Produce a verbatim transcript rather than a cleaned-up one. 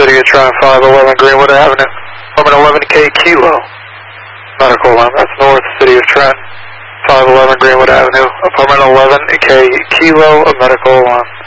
City of Trent, five eleven Greenwood Avenue. Apartment eleven K Kilo. Medical alarm, that's north, City of Trent, five eleven Greenwood Avenue. Apartment eleven K Kilo, a medical alarm.